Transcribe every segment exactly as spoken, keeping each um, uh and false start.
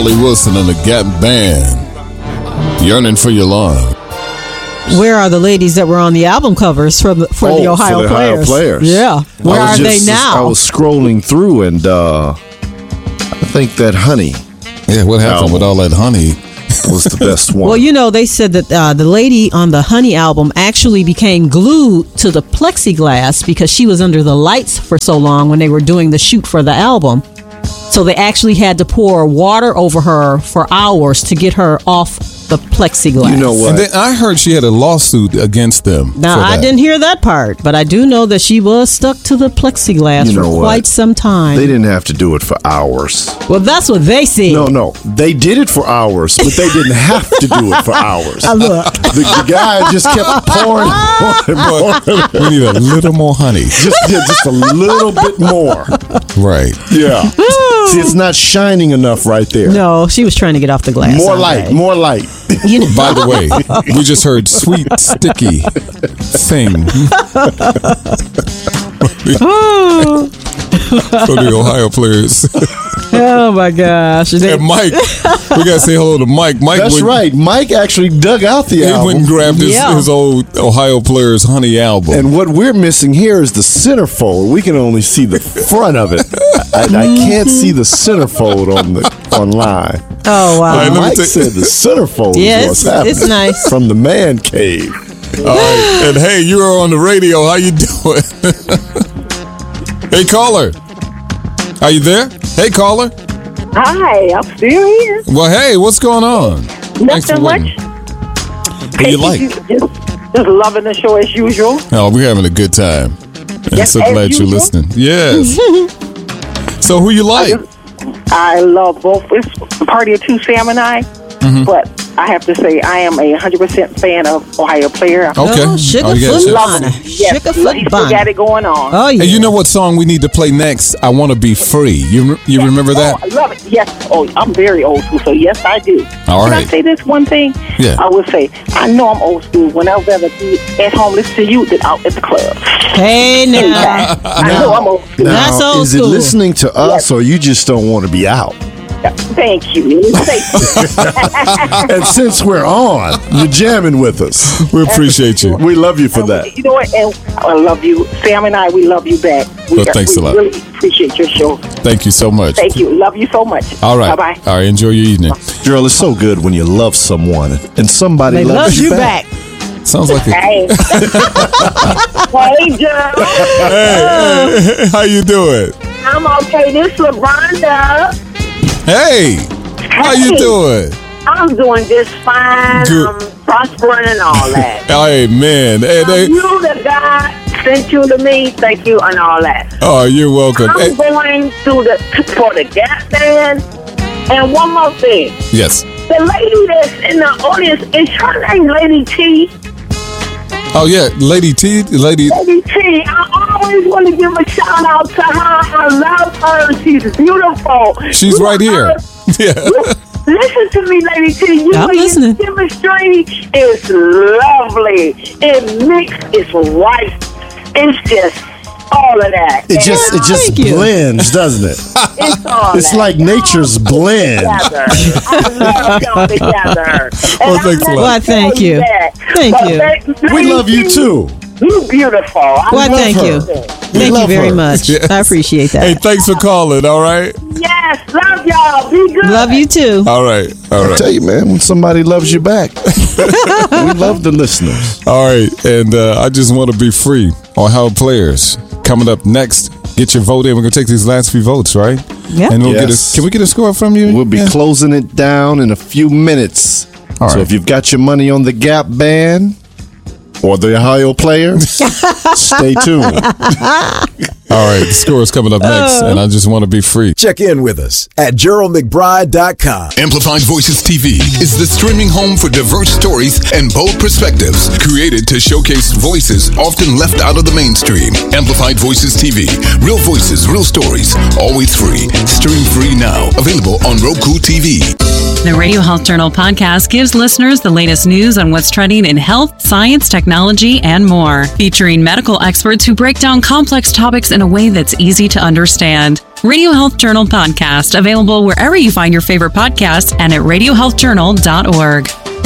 Charlie Wilson and the Gap Band. Yearning for Your Love. Where are the ladies that were on the album covers for the, for oh, the Ohio for the Players? Ohio Players. Yeah. Where are just, they now? I was scrolling through and uh, I think that Honey. Yeah, what happened album with all that honey? Was the best one. Well, you know, they said that uh, the lady on the Honey album actually became glued to the plexiglass because she was under the lights for so long when they were doing the shoot for the album. So they actually had to pour water over her for hours to get her off the plexiglass. You know what? And then I heard she had a lawsuit against them. Now, for I that. didn't hear that part, but I do know that she was stuck to the plexiglass You for know what? quite some time. They didn't have to do it for hours. Well, that's what they said. No, no. They did it for hours, but they didn't have to do it for hours. Uh, look. The, the guy just kept pouring, pouring, pouring. We need a little more honey. Just, yeah, just a little bit more. Right. Yeah. See, it's not shining enough right there. No, she was trying to get off the glass. More all light, day. more light. You know, By the way, we just heard Sweet Sticky sing. For the Ohio Players. oh my gosh. They- And Mike, we got to say hello to Mike. Mike That's went, right. Mike actually dug out the He album. went and grabbed his, Yeah. his old Ohio Players Honey album. And what we're missing here is the centerfold. We can only see the front of it. I, I can't see the centerfold on the online. oh, wow. All right, let me Mike take- said the centerfold Yeah, is what's it's- happening. it's nice. From the man cave. All right. And hey, you are on the radio. How you doing? Hey, caller. Are you there? Hey, caller. Hi, I'm still here. Well, hey, what's going on? Thanks for Nothing much. waiting. Who you like? Just, just loving the show as usual. Oh, we're having a good time. I'm Yes, so as glad you're usual. listening. Yes. So who you like? I love both. It's a party of two, Sam and I. Mm-hmm. But I have to say, I am a one hundred percent fan of Ohio Player. Okay. Oh, Sugar Oh, you got Foot it. Bonner. Yes, Sugar look, Foot he still got Bonner. it going on. Oh, yeah. Hey, you know what song we need to play next? I Want to Be Free. You you Yes. remember that? Oh, I love it. Yes. Oh, I'm very old school, so yes, I do. All Can right. I say this one thing? Yeah. I would say, I know I'm old school when I'd rather be at home listening to you than out at the club. Hey, now. I know I'm old school. Now, That's old is it school. listening to us or you just don't want to be out? Thank you. Thank you. And since we're on, you're jamming with us. We appreciate you. We love you for And that. we- You know what? And I love you. Sam and I, we love you back. We, Well, thanks we a lot. really appreciate your show. Thank you so much. Thank you. Love you so much. All right. Bye-bye. All right. Enjoy your evening. Girl, it's so good when you love someone and somebody They loves love you back. Sounds like a. Hey. Hey, Joe. Hey, how you doing? I'm okay. This is LaRonda. Hey, how you Hey. doing? I'm doing just fine. Good. I'm prospering and all that. Hey, man. Hey, they, You, the God, sent you to me. Thank you and all that. oh, you're welcome. I'm Hey, going to the for the Gap Band. And one more thing. yes. The lady that's in the audience, is her name Lady T? Oh, yeah. Lady T. Lady. Lady T, I always want to give a shout out to her. I love her. She's beautiful. She's You right here. are- Yeah. Listen to me, Lady T. You I'm and your listening. chemistry is lovely. It mix is right. It's just all of that. It just it just Thank you. blends, doesn't it? It's all It's that. like nature's blend. Together. I love y'all together. Well, And thanks a I'm lot. gonna Well, thank tell you. that. Thank But you. Lady We love you T, too. You beautiful. I Well, love thank her. you. We Thank you love very her. much. Yes. I appreciate that. Hey, thanks for calling. All right. Yes, love y'all. Be good. Love you too. All right. All I right. tell you, man, when somebody loves you back, we love the listeners. All right. And uh, I just want to be free. Ohio Players coming up next. Get your vote in. We're gonna take these last few votes, right? Yeah. And we'll Yes. get a. Can we get a score from you? We'll be Yeah. closing it down in a few minutes. All so right. if you've got your money on the Gap Band or the Ohio Players, stay tuned. All right. The score is coming up next, and I just want to be free. Check in with us at Gerald McBride dot com. Amplified Voices T V is the streaming home for diverse stories and bold perspectives, created to showcase voices often left out of the mainstream. Amplified Voices T V. Real voices, real stories, always free. Stream free now. Available on Roku T V. The Radio Health Journal podcast gives listeners the latest news on what's trending in health, science, technology, and more, featuring medical experts who break down complex topics in a way that's easy to understand. Radio Health Journal podcast, available wherever you find your favorite podcasts and at radio health journal dot org.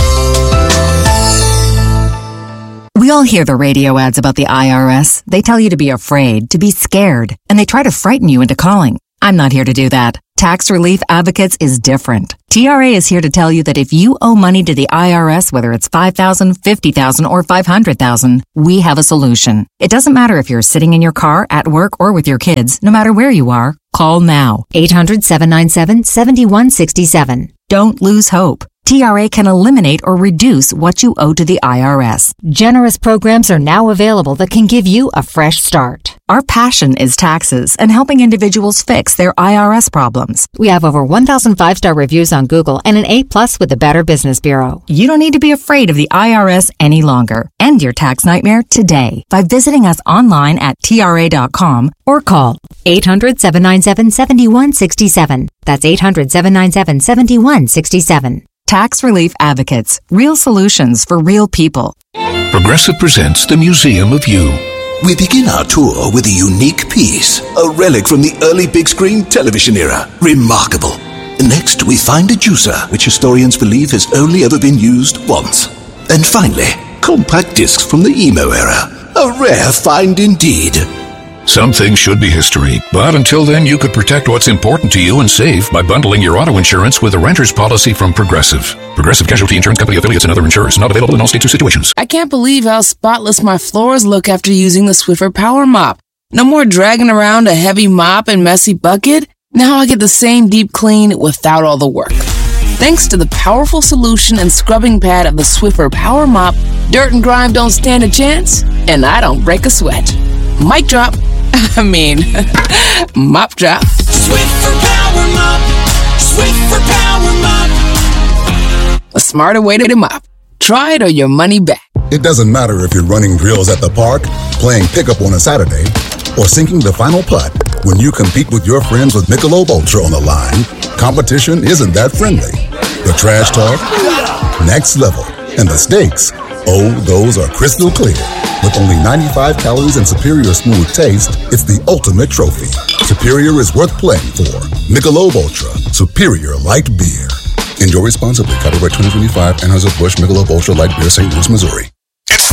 We all hear the radio ads about the I R S. They tell you to be afraid, to be scared, and they try to frighten you into calling. I'm not here to do that. Tax Relief Advocates is different. T R A is here to tell you that if you owe money to the I R S, whether it's five thousand dollars, fifty thousand dollars, or five hundred thousand dollars, we have a solution. It doesn't matter if you're sitting in your car, at work, or with your kids. No matter where you are, call now. eight hundred, seven nine seven, seven one six seven. Don't lose hope. T R A can eliminate or reduce what you owe to the I R S. Generous programs are now available that can give you a fresh start. Our passion is taxes and helping individuals fix their I R S problems. We have over one thousand five-star reviews on Google and an A plus with the Better Business Bureau. You don't need to be afraid of the I R S any longer. End your tax nightmare today by visiting us online at T R A dot com or call eight hundred, seven nine seven, seven one six seven. That's eight hundred, seven nine seven, seven one six seven. Tax Relief Advocates. Real solutions for real people. Progressive presents the Museum of You. We begin our tour with a unique piece, a relic from the early big screen television era. Remarkable. Next, we find a juicer, which historians believe has only ever been used once. And finally, compact discs from the emo era. A rare find indeed. Some things should be history, but until then, you could protect what's important to you and save by bundling your auto insurance with a renter's policy from Progressive. Progressive Casualty Insurance Company affiliates and other insurers. Not available in all states or situations. I can't believe how spotless my floors look after using the Swiffer Power Mop. No more dragging around a heavy mop and messy bucket. Now I get the same deep clean without all the work. Thanks to the powerful solution and scrubbing pad of the Swiffer Power Mop, dirt and grime don't stand a chance, and I don't break a sweat. Mic drop. I mean, mop drop. Swiffer Power Mop. Swiffer Power Mop. A smarter way to mop. Try it or your money back. It doesn't matter if you're running drills at the park, playing pickup on a Saturday, or sinking the final putt. When you compete with your friends with Michelob Ultra on the line, competition isn't that friendly. The trash talk, next level, and the stakes, oh, those are crystal clear. With only ninety-five calories and superior smooth taste, it's the ultimate trophy. Superior is worth playing for. Michelob Ultra, superior light beer. Enjoy responsibly. Copyright twenty twenty-five, Anheuser-Busch Michelob Ultra Light Beer, Saint Louis, Missouri.